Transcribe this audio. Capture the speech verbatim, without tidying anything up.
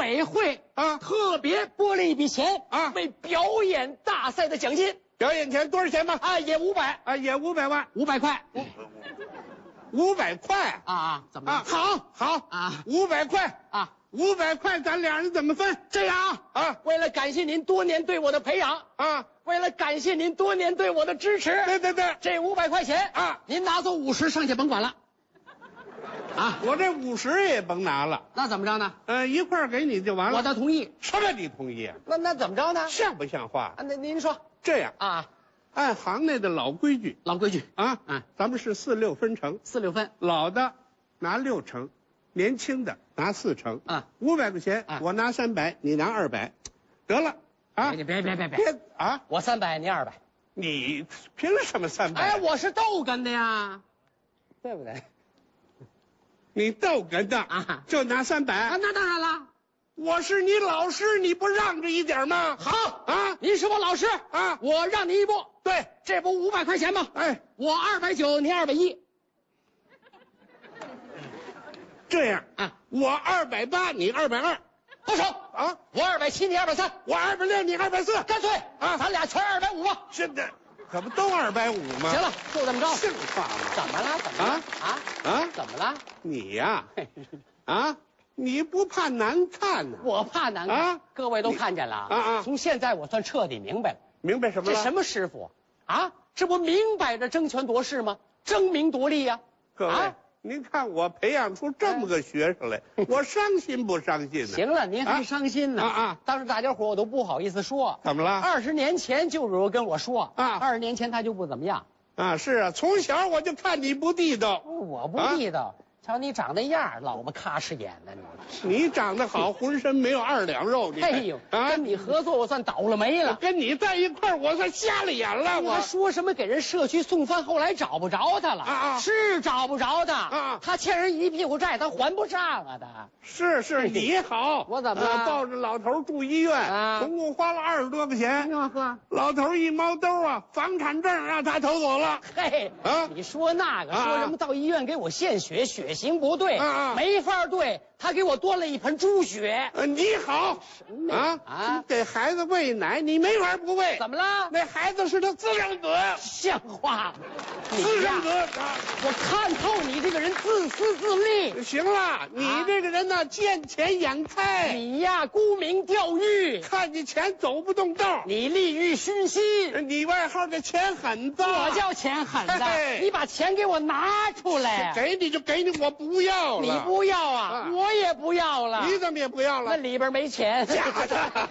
委会啊特别拨了一笔钱啊为表演大赛的奖金表演钱多少钱吧？ 啊，也五百啊，也五百万， 五百块五百块啊啊，怎么啊！ 了？ 好，好啊五百块啊， 五百块，咱俩人怎么分？ 这样啊啊为了感谢您多年对我的培养， 啊！ 为了感谢您多年对我的支持， 对对对， 这五百块钱啊您拿走五十，剩下甭管了。啊， 我这五十也甭拿了， 那怎么着呢？ 呃，一块儿给你就完了。 我倒同意。 什么你同意啊？ 那那怎么着呢？ 像不像话？ 啊，那您说这样， 啊， 按行内的老规矩老规矩， 啊， 嗯， 咱们是四六分成， 四六分老的拿六成，年轻的拿四成。 啊， 五百块钱啊， 我拿三百，你拿二百，得了啊！ 别别别别别， 别啊！ 我三百，你二百。 你凭什么三百？ 哎，我是逗哏的呀，对不对？ 你逗哏的啊就拿三百啊，那当然了。 我是你老师，你不让着一点吗？ 好啊您是我老师啊我让您一步， 对， 这不五百块钱吗？ 哎， 我二百九，您二百一这样啊， 我二百八，你二百二不成， 啊， 我二百七，你二百三， 我二百六，你二百四， 干脆啊咱俩全二百五吧。 是的，可不都二百五吗？ 行了，就这么着。 像话吗？ 怎么了？怎么了？ 啊啊啊， 怎么了？ 你呀，啊，你不怕难看呢？ 我怕难看啊各位都看见了啊啊从现在我算彻底明白了， 明白什么了？ 这什么师傅啊？这不明摆着争权夺势吗？争名夺利呀！ 各位， 啊您看我培养出这么个学生来，我伤心不伤心呢？ 行了，您还伤心呢啊啊当时大家伙我都不好意思说。 怎么了？ 二十年前就有人跟我说啊二十年前他就不怎么样。 啊，是啊，从小我就看你不地道。 我不地道，瞧你长那样，老么咔哧眼的你。 你长得好，浑身没有二两肉。你看哎呦， 啊， 跟你合作我算倒了霉了。 跟你在一块儿，我算瞎了眼了。我你还说什么给人社区送饭，后来找不着他了啊啊是找不着他啊他欠人一屁股债，他还不上啊他。 是是，你好， 我怎么了呃抱着老头住医院， 啊总共花了二十多块钱。 呀呵， 老头一猫兜啊，房产证让他偷走了。 嘿啊你说那个啊说什么到医院给我献血，血型不对， 啊啊没法对，他给我端了一盆猪血。 呃，你好么啊啊给孩子喂奶，你没法不喂。 怎么了？ 那孩子是他私生子， 像话？你呀私生子。啊我看透你这个人自私自利， 行了，你这个人呢，见钱眼开， 你呀沽名钓誉， 看见钱走不动道。 你利欲熏心。 你外号这钱狠子， 我叫钱狠的， 嘿你把钱给我拿出来。 给你就给你，我不要了。 你不要啊， 啊我也不要了。 你怎么也不要了？ 那里边没钱。 假的。